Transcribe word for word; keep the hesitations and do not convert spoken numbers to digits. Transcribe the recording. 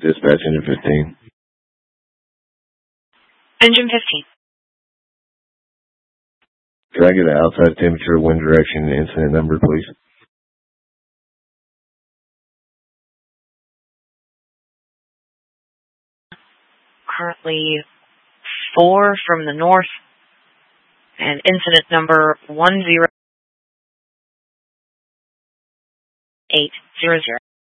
Dispatch engine fifteen. Engine fifteen. Could I get an outside temperature, wind direction, and incident number, please? Currently four from the north, and incident number one zero eight zero zero.